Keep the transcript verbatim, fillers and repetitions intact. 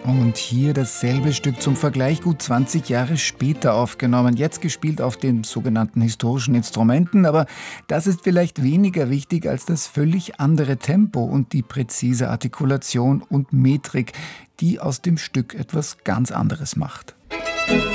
Und hier dasselbe Stück zum Vergleich gut zwanzig Jahre später aufgenommen. Jetzt gespielt auf den sogenannten historischen Instrumenten. Aber das ist vielleicht weniger wichtig als das völlig andere Tempo und die präzise Artikulation und Metrik, die aus dem Stück etwas ganz anderes macht.